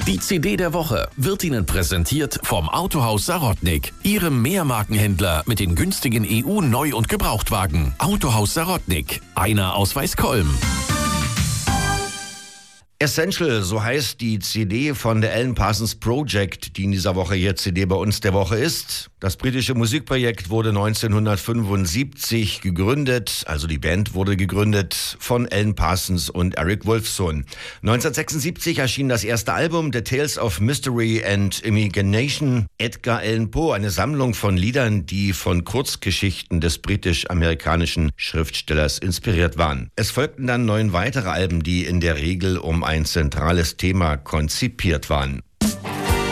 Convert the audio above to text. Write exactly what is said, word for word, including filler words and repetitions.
Die C D der Woche wird Ihnen präsentiert vom Autohaus Sarotnik, Ihrem Mehrmarkenhändler mit den günstigen E U-Neu- und Gebrauchtwagen. Autohaus Sarotnik, einer aus Weißkolm. Essential, so heißt die C D von der Alan Parsons Project, die in dieser Woche hier C D bei uns der Woche ist. Das britische Musikprojekt wurde neunzehnhundertfünfundsiebzig gegründet, also die Band wurde gegründet von Alan Parsons und Eric Wolfson. neunzehnhundertsechsundsiebzig erschien das erste Album The Tales of Mystery and Imagination. Edgar Allan Poe, eine Sammlung von Liedern, die von Kurzgeschichten des britisch-amerikanischen Schriftstellers inspiriert waren. Es folgten dann neun weitere Alben, die in der Regel um ein zentrales Thema konzipiert waren.